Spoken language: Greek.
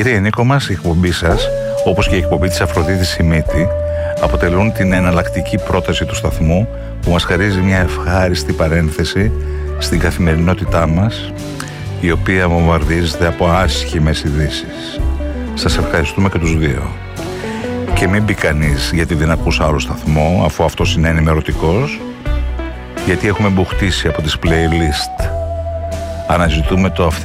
Κύριε Νίκο μας, η εκπομπή σας, όπως και η εκπομπή της Αφροδίτης Σιμίτη, αποτελούν την εναλλακτική πρόταση του σταθμού που μας χαρίζει μια ευχάριστη παρένθεση στην καθημερινότητά μας, η οποία βομβαρδίζεται από άσχημες ειδήσεις. Σας ευχαριστούμε και τους δύο. Και μην πει κανείς γιατί δεν ακούσα άλλο σταθμό, αφού αυτός είναι ενημερωτικός, γιατί έχουμε μπουχτίσει από τις playlist. Αναζητούμε το